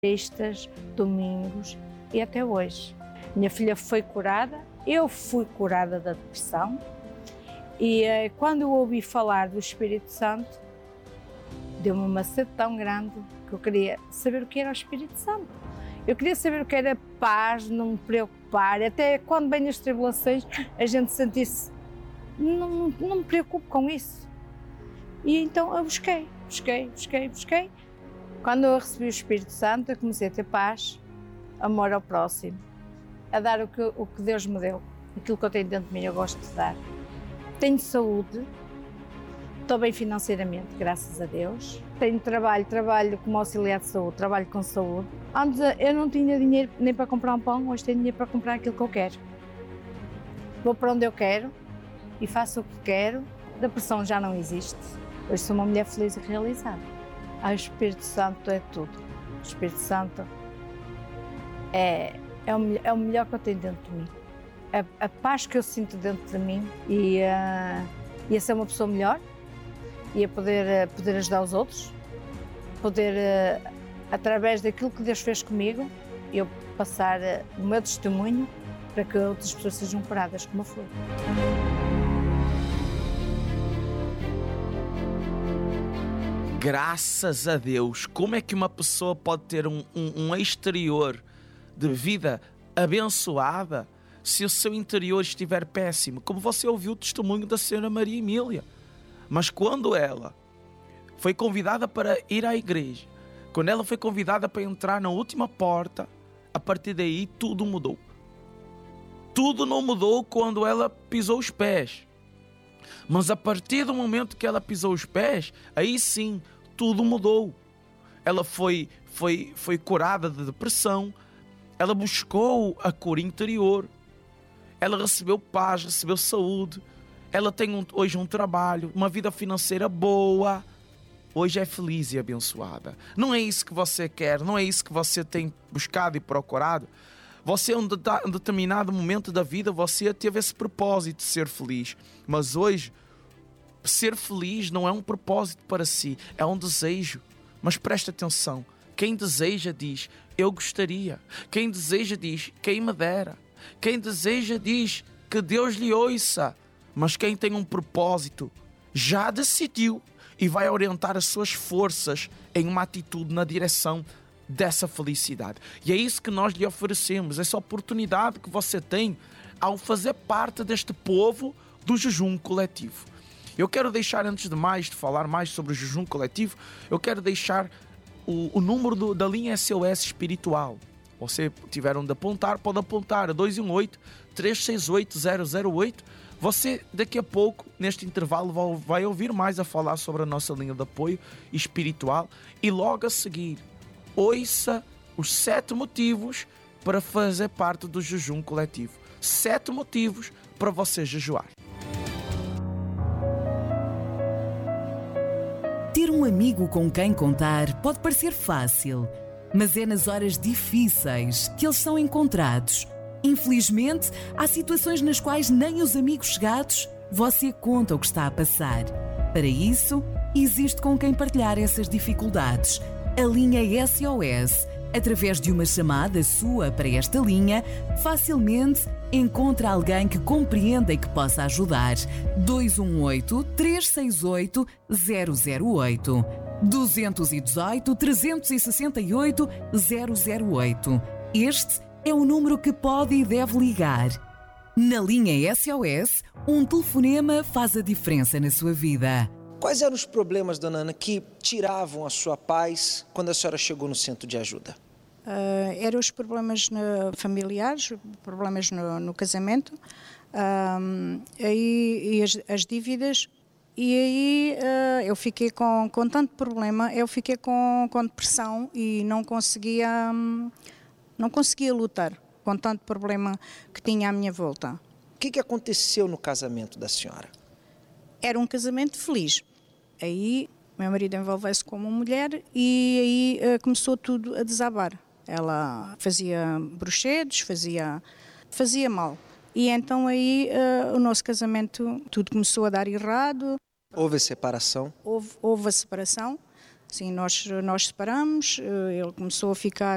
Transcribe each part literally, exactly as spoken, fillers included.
sextas, domingos e até hoje. Minha filha foi curada, eu fui curada da depressão e eh, quando eu ouvi falar do Espírito Santo, deu-me uma sede tão grande que eu queria saber o que era o Espírito Santo. Eu queria saber o que era paz, não me preocupar, até quando vêm as tribulações a gente sentisse, não, não, não me preocupo com isso. E então eu busquei, busquei, busquei, busquei. Quando eu recebi o Espírito Santo, eu comecei a ter paz, amor ao próximo, a dar o que, o que Deus me deu, aquilo que eu tenho dentro de mim, eu gosto de dar. Tenho saúde, estou bem financeiramente, graças a Deus. Tenho trabalho, trabalho como auxiliar de saúde, trabalho com saúde. Antes eu não tinha dinheiro nem para comprar um pão, hoje tenho dinheiro para comprar aquilo que eu quero. Vou para onde eu quero e faço o que quero, a depressão já não existe. Hoje sou uma mulher feliz e realizada. Ah, o Espírito Santo é tudo. O Espírito Santo é, é, o, é o melhor que eu tenho dentro de mim. A, a paz que eu sinto dentro de mim e uh, ia ser uma pessoa melhor, ia poder, uh, poder ajudar os outros, poder, uh, através daquilo que Deus fez comigo, eu passar uh, o meu testemunho para que outras pessoas sejam curadas como eu fui. Graças a Deus, como é que uma pessoa pode ter um, um, um exterior de vida abençoada se o seu interior estiver péssimo? Como você ouviu o testemunho da senhora Maria Emília. Mas quando ela foi convidada para ir à igreja, quando ela foi convidada para entrar na última porta, a partir daí tudo mudou. Tudo não mudou quando ela pisou os pés. Mas a partir do momento que ela pisou os pés, aí sim, tudo mudou. Ela foi, foi, foi curada de depressão, ela buscou a cura interior, ela recebeu paz, recebeu saúde, ela tem um, hoje um trabalho, uma vida financeira boa, hoje é feliz e abençoada. Não é isso que você quer, não é isso que você tem buscado e procurado. Você, em um determinado momento da vida, você teve esse propósito de ser feliz. Mas hoje, ser feliz não é um propósito para si, é um desejo. Mas presta atenção, quem deseja diz, eu gostaria. Quem deseja diz, quem me dera. Quem deseja diz, que Deus lhe ouça. Mas quem tem um propósito, já decidiu e vai orientar as suas forças em uma atitude na direção dessa felicidade. E é isso que nós lhe oferecemos, essa oportunidade que você tem ao fazer parte deste povo do jejum coletivo. Eu quero deixar, antes de mais de falar mais sobre o jejum coletivo, eu quero deixar o, o número do, da linha S O S espiritual. Você tiver onde apontar, pode apontar dois um oito, três seis oito, zero zero oito. Você daqui a pouco, neste intervalo, vai, vai ouvir mais a falar sobre a nossa linha de apoio espiritual e logo a seguir ouça os sete motivos para fazer parte do jejum coletivo. Sete motivos para você jejuar. Ter um amigo com quem contar pode parecer fácil, mas é nas horas difíceis que eles são encontrados. Infelizmente, há situações nas quais nem os amigos chegados você conta o que está a passar. Para isso, existe com quem partilhar essas dificuldades. A linha S O S, através de uma chamada sua para esta linha, facilmente encontra alguém que compreenda e que possa ajudar. dois um oito, três seis oito, zero zero oito. dois um oito, três seis oito, zero zero oito. Este é o número que pode e deve ligar. Na linha S O S, um telefonema faz a diferença na sua vida. Quais eram os problemas, dona Ana, que tiravam a sua paz quando a senhora chegou no centro de ajuda? Uh, eram os problemas no, familiares, problemas no, no casamento, uh, aí, e as, as dívidas, e aí uh, eu fiquei com, com tanto problema, eu fiquei com, com depressão e não conseguia, um, não conseguia lutar com tanto problema que tinha à minha volta. O que, que aconteceu no casamento da senhora? Era um casamento feliz. Aí meu marido envolveu-se como mulher e aí uh, começou tudo a desabar. Ela fazia bruxedos, fazia, fazia mal. E então aí uh, o nosso casamento, tudo começou a dar errado. Houve a separação? Houve, houve a separação, Sim, nós, nós separamos, ele começou a ficar,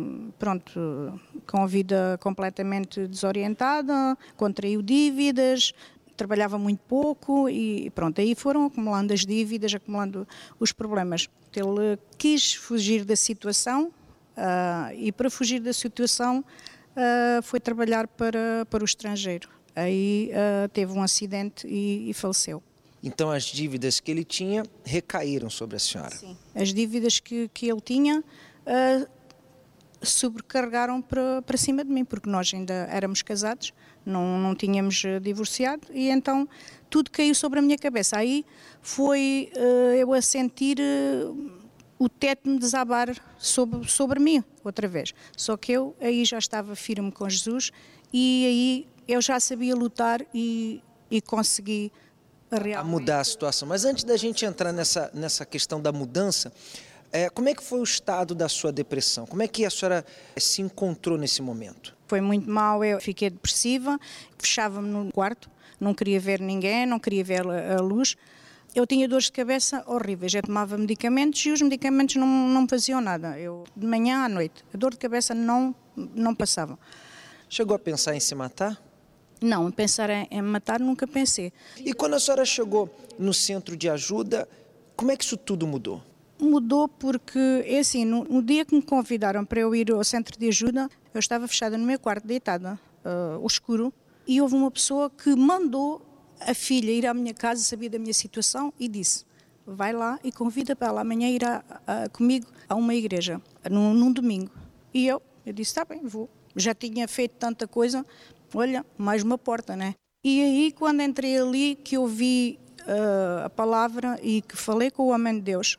pronto, com a vida completamente desorientada, contraiu dívidas, trabalhava muito pouco e pronto, aí foram acumulando as dívidas, acumulando os problemas. Ele quis fugir da situação uh, e para fugir da situação uh, foi trabalhar para, para o estrangeiro. Aí uh, teve um acidente e, e faleceu. Então as dívidas que ele tinha recaíram sobre a senhora? Sim, as dívidas que, que ele tinha uh, sobrecarregaram para, para cima de mim, porque nós ainda éramos casados, não, não tínhamos divorciado e então tudo caiu sobre a minha cabeça. Aí foi uh, eu a sentir uh, o teto me desabar sobre, sobre mim outra vez. Só que eu aí já estava firme com Jesus e aí eu já sabia lutar e, e consegui realmente... a mudar a situação. Mas antes da gente entrar nessa, nessa questão da mudança, é, como é que foi o estado da sua depressão? Como é que a senhora se encontrou nesse momento? Foi muito mal, eu fiquei depressiva, fechava-me no quarto, não queria ver ninguém, não queria ver a luz. Eu tinha dores de cabeça horríveis, eu tomava medicamentos e os medicamentos não, não me faziam nada. Eu, de manhã à noite, a dor de cabeça não, não passava. Chegou a pensar em se matar? Não, pensar em, em matar nunca pensei. E quando a senhora chegou no centro de ajuda, como é que isso tudo mudou? Mudou porque, é assim, no, no dia que me convidaram para eu ir ao centro de ajuda, eu estava fechada no meu quarto, deitada, uh, ao escuro, e houve uma pessoa que mandou a filha ir à minha casa, sabia da minha situação, e disse, vai lá e convida para ela amanhã ir a, a, comigo a uma igreja, num, num domingo. E eu, eu disse, está bem, vou. Já tinha feito tanta coisa, olha, mais uma porta, né? E aí, quando entrei ali, que eu vi uh, a palavra e que falei com o homem de Deus,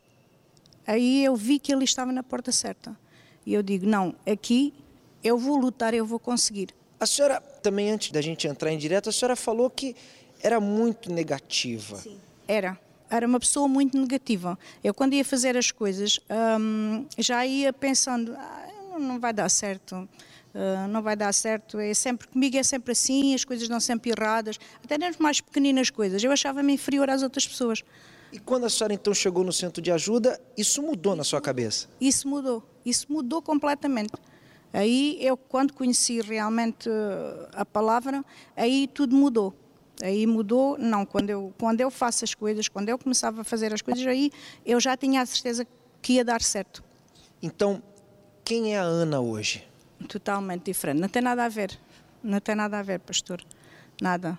aí eu vi que ele estava na porta certa. E eu digo, não, aqui eu vou lutar, eu vou conseguir. A senhora, também antes da gente entrar em direto, a senhora falou que era muito negativa. Sim, era. Era uma pessoa muito negativa. Eu, quando ia fazer as coisas, um, já ia pensando, ah, não vai dar certo. Uh, não vai dar certo, é sempre, comigo é sempre assim, as coisas dão sempre erradas, até nas mais pequeninas coisas, eu achava-me inferior às outras pessoas. E quando a senhora então chegou no centro de ajuda, isso mudou na sua cabeça? Isso mudou, isso mudou completamente. Aí eu, quando conheci realmente a palavra, aí tudo mudou. Aí mudou, não, quando eu, quando eu faço as coisas, quando eu começava a fazer as coisas, aí eu já tinha a certeza que ia dar certo. Então, quem é a Ana hoje? Totalmente diferente, não tem nada a ver, não tem nada a ver, pastor, nada.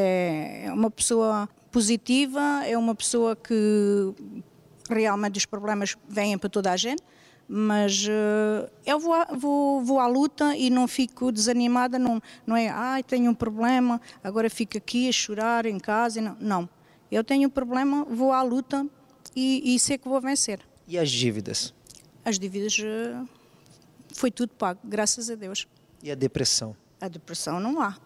É uma pessoa positiva, é uma pessoa que realmente os problemas vêm para toda a gente, mas uh, eu vou à, vou, vou à luta e não fico desanimada, não, não é, ai, tenho um problema, agora fico aqui a chorar em casa, não, não. Eu tenho um problema, vou à luta e, e sei que vou vencer. E as dívidas? As dívidas... Uh, Foi tudo pago, graças a Deus. E a depressão? A depressão não há.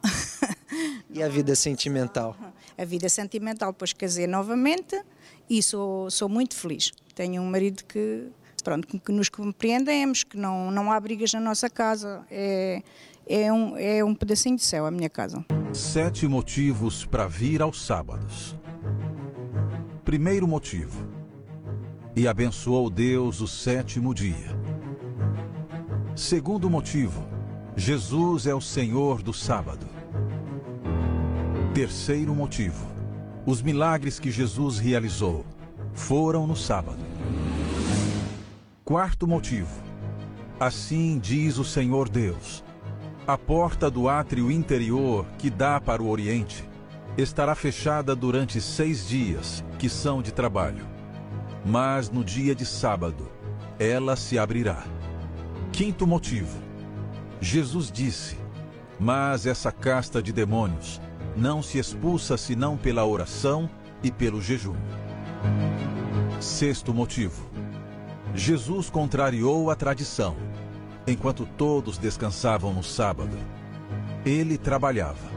E a vida sentimental? A vida sentimental, pois casei novamente e sou, sou muito feliz. Tenho um marido que, pronto, que nos compreendemos, que não, não há brigas na nossa casa. É, é, um, é um pedacinho de céu a minha casa. Sete motivos para vir aos sábados. Primeiro motivo. E abençoou Deus o sétimo dia. Segundo motivo, Jesus é o Senhor do sábado. Terceiro motivo, os milagres que Jesus realizou foram no sábado. Quarto motivo, assim diz o Senhor Deus, a porta do átrio interior que dá para o Oriente estará fechada durante seis dias, que são de trabalho, mas no dia de sábado ela se abrirá. Quinto motivo, Jesus disse, mas essa casta de demônios não se expulsa senão pela oração e pelo jejum. Sexto motivo, Jesus contrariou a tradição. Enquanto todos descansavam no sábado, ele trabalhava.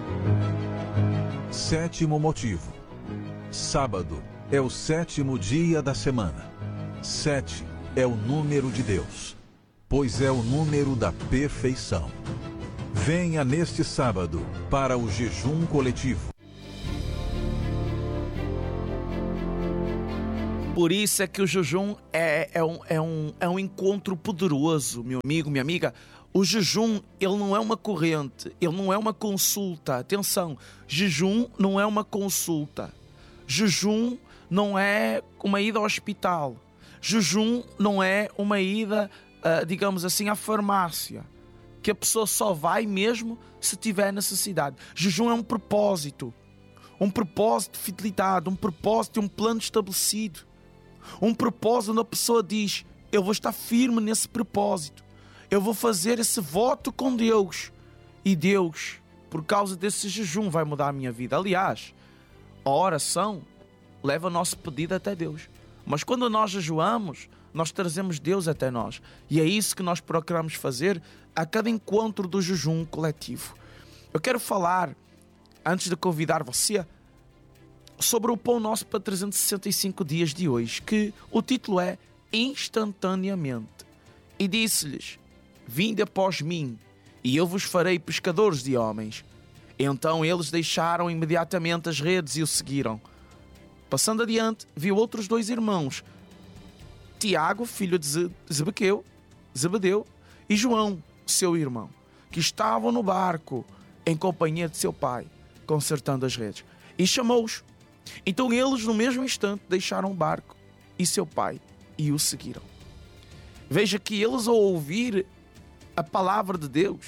Sétimo motivo, sábado é o sétimo dia da semana. Sete é o número de Deus, pois é o número da perfeição. Venha neste sábado para o jejum coletivo. Por isso é que o jejum é, é, um, é, um, é um encontro poderoso, meu amigo, minha amiga. O jejum, ele não é uma corrente, ele não é uma consulta. Atenção, jejum não é uma consulta. Jejum não é uma ida ao hospital. Jejum não é uma ida, uh, digamos assim, à farmácia, que a pessoa só vai mesmo se tiver necessidade. Jejum é um propósito. Um propósito de fidelidade, um propósito e um plano estabelecido. Um propósito onde a pessoa diz: eu vou estar firme nesse propósito. Eu vou fazer esse voto com Deus. E Deus, por causa desse jejum, vai mudar a minha vida. Aliás, a oração leva o nosso pedido até Deus. Mas quando nós jejuamos, nós trazemos Deus até nós. E é isso que nós procuramos fazer a cada encontro do jejum coletivo. Eu quero falar, antes de convidar você, sobre o Pão Nosso para trezentos e sessenta e cinco dias de hoje, que o título é Instantaneamente. E disse-lhes: vinde após mim, e eu vos farei pescadores de homens. Então eles deixaram imediatamente as redes e o seguiram. Passando adiante, viu outros dois irmãos, Tiago, filho de Zebedeu, Zebedeu, e João, seu irmão, que estavam no barco em companhia de seu pai, consertando as redes. E chamou-os. Então eles, no mesmo instante, deixaram o barco e seu pai e o seguiram. Veja que eles, ao ouvir a palavra de Deus,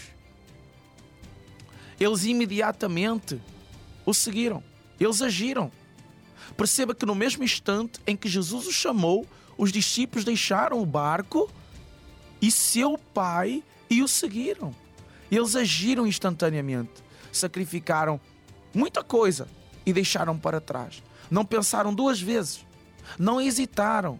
eles imediatamente o seguiram. Eles agiram. Perceba que no mesmo instante em que Jesus os chamou, os discípulos deixaram o barco e seu pai e o seguiram. Eles agiram instantaneamente. Sacrificaram muita coisa e deixaram para trás. Não pensaram duas vezes. Não hesitaram.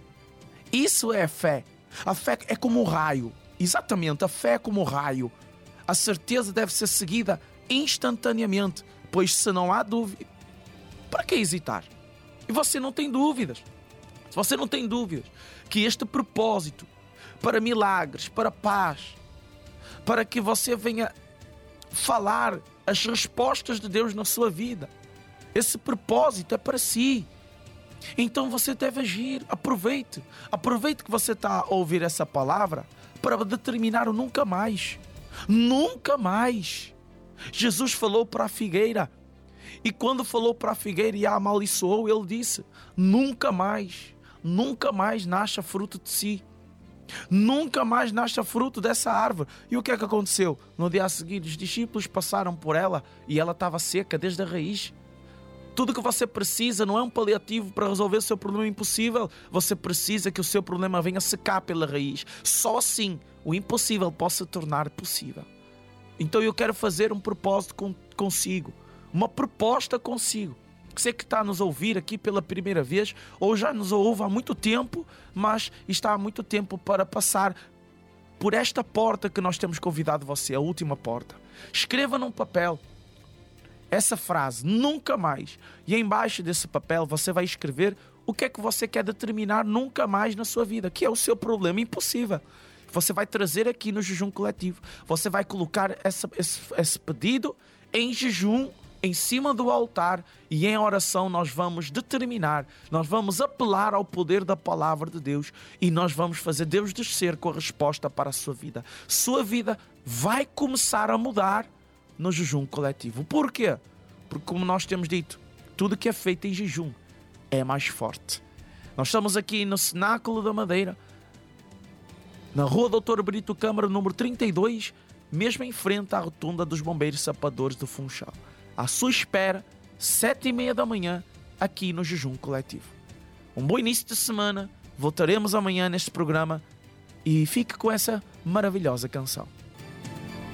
Isso é fé. A fé é como um raio. Exatamente, a fé é como um raio. A certeza deve ser seguida instantaneamente, pois se não há dúvida, para que hesitar? E você não tem dúvidas. Se você não tem dúvidas que este propósito para milagres, para paz, para que você venha falar as respostas de Deus na sua vida, esse propósito é para si. Então você deve agir. Aproveite. Aproveite que você está a ouvir essa palavra para determinar o nunca mais. Nunca mais. Jesus falou para a figueira. E quando falou para a figueira e a amaldiçoou, ele disse: nunca mais, nunca mais nasça fruto de si. Nunca mais nasça fruto dessa árvore. E o que é que aconteceu? No dia a seguir, os discípulos passaram por ela e ela estava seca desde a raiz. Tudo que você precisa não é um paliativo para resolver o seu problema impossível. Você precisa que o seu problema venha secar pela raiz. Só assim o impossível possa se tornar possível. Então eu quero fazer um propósito com, consigo. Uma proposta consigo. Você que está a nos ouvir aqui pela primeira vez, ou já nos ouve há muito tempo, mas está há muito tempo para passar por esta porta que nós temos convidado você, a última porta. Escreva num papel essa frase, nunca mais. E embaixo desse papel você vai escrever o que é que você quer determinar nunca mais na sua vida, que é o seu problema impossível. Você vai trazer aqui no jejum coletivo. Você vai colocar essa, esse, esse pedido em jejum, em cima do altar, e em oração nós vamos determinar, nós vamos apelar ao poder da palavra de Deus e nós vamos fazer Deus descer com a resposta para a sua vida. Sua vida vai começar a mudar no jejum coletivo. Por quê? Porque, como nós temos dito, tudo que é feito em jejum é mais forte. Nós estamos aqui no Cenáculo da Madeira, na Rua Doutor Brito Câmara, número trinta e dois, mesmo em frente à rotunda dos Bombeiros Sapadores do Funchal. À sua espera, sete e meia da manhã, aqui no Jejum Coletivo. Um bom início de semana. Voltaremos amanhã neste programa e fique com essa maravilhosa canção.